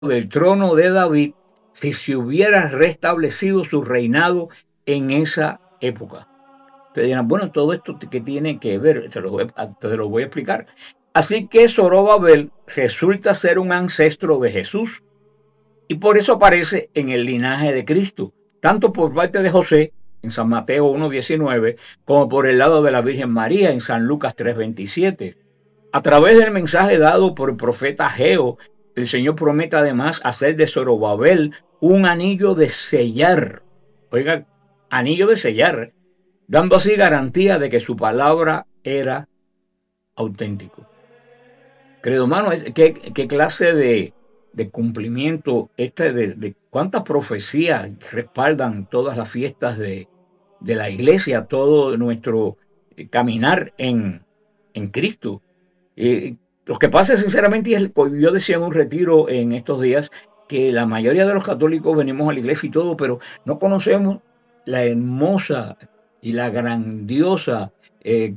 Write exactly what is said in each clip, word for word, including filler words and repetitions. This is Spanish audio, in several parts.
del trono de David si se hubiera restablecido su reinado en esa época. Te dirán, bueno, todo esto que tiene que ver, te lo, voy a, te lo voy a explicar. Así que Zorobabel resulta ser un ancestro de Jesús y por eso aparece en el linaje de Cristo, tanto por parte de José en San Mateo uno diecinueve como por el lado de la Virgen María en San Lucas tres veintisiete. A través del mensaje dado por el profeta Ageo, el Señor promete además hacer de Zorobabel un anillo de sellar. Oiga, anillo de sellar, dando así garantía de que su palabra era auténtico. Querido hermano, ¿qué, qué clase de, de cumplimiento este de, de cuántas profecías respaldan todas las fiestas de, de la iglesia, todo nuestro caminar en, en Cristo? Eh, lo que pasa sinceramente es, yo decía en un retiro en estos días, que la mayoría de los católicos venimos a la iglesia y todo, pero no conocemos la hermosa y la grandiosa eh,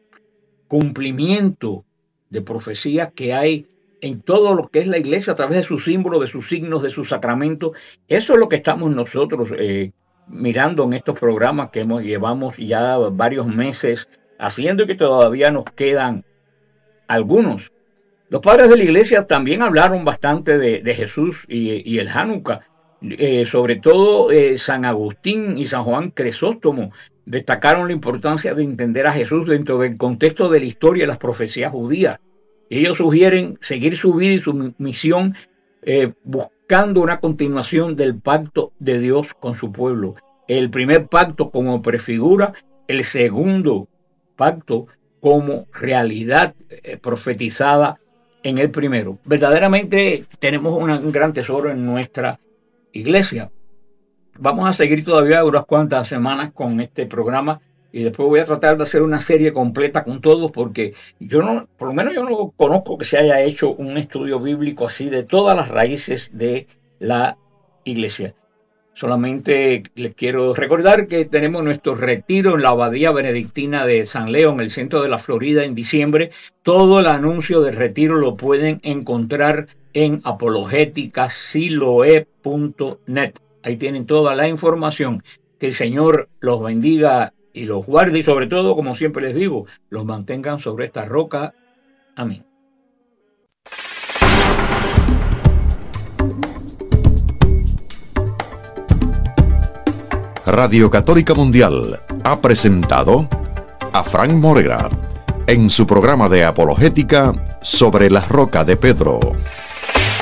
cumplimiento de profecías que hay en todo lo que es la iglesia a través de sus símbolos, de sus signos, de sus sacramentos. Eso es lo que estamos nosotros eh, mirando en estos programas que hemos, llevamos ya varios meses haciendo y que todavía nos quedan algunos. Los padres de la iglesia también hablaron bastante de, de Jesús y, y el Hanukkah. Eh, sobre todo eh, San Agustín y San Juan Crisóstomo destacaron la importancia de entender a Jesús dentro del contexto de la historia y las profecías judías. Ellos sugieren seguir su vida y su misión eh, buscando una continuación del pacto de Dios con su pueblo. El primer pacto como prefigura, el segundo pacto como realidad eh, profetizada en el primero. Verdaderamente tenemos una, un gran tesoro en nuestra iglesia. Vamos a seguir todavía unas cuantas semanas con este programa y después voy a tratar de hacer una serie completa con todos, porque yo no, por lo menos yo no conozco que se haya hecho un estudio bíblico así de todas las raíces de la iglesia. Solamente les quiero recordar que tenemos nuestro retiro en la Abadía Benedictina de San Leo, en el centro de la Florida, en diciembre. Todo el anuncio del retiro lo pueden encontrar en apologética siloe punto net. Ahí tienen toda la información. Que el Señor los bendiga y los guarde y sobre todo, como siempre les digo, los mantengan sobre esta roca. Amén. Radio Católica Mundial ha presentado a Frank Morera en su programa de apologética sobre la roca de Pedro.